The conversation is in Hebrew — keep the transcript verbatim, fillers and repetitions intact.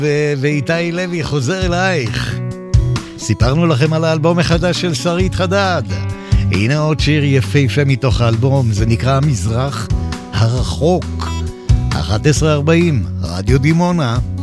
ו- ואיתי לוי חוזר אלייך. סיפרנו לכם על האלבום החדש של שרית חדד. הנה עוד שיר יפהפה מתוך האלבום, זה נקרא המזרח הרחוק. אחת עשרה ארבעים, רדיו דימונה.